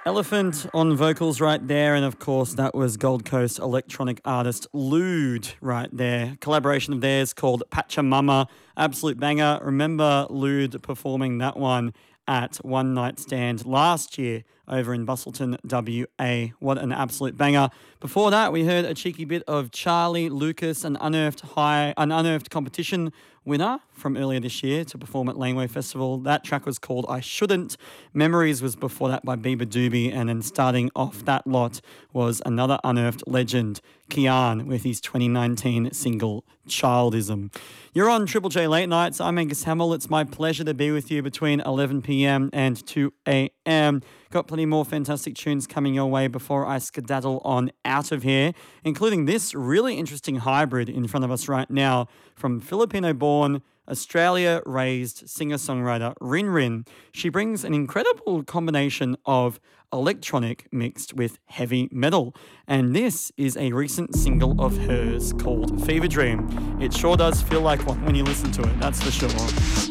Elephant on vocals right there, and of course that was Gold Coast electronic artist Lude right there. Collaboration of theirs called Pachamama, absolute banger. Remember Lude performing that one at One Night Stand last year over in Bustleton, WA. What an absolute banger. Before that, we heard a cheeky bit of Charlie Lucas, an unearthed competition winner from earlier this year to perform at Laneway Festival. That track was called I Shouldn't. Memories was before that by Bieber Doobie, and then starting off that lot was another unearthed legend, Kian, with his 2019 single Childism. You're on Triple J Late Nights. I'm Angus Hamill. It's my pleasure to be with you between 11 p.m. and 2 a.m. Got plenty more fantastic tunes coming your way before I skedaddle on out of here, including this really interesting hybrid in front of us right now from Filipino-born, Australia-raised singer-songwriter Rin Rin. She brings an incredible combination of electronic mixed with heavy metal, and this is a recent single of hers called Fever Dream. It sure does feel like one when you listen to it, that's for sure.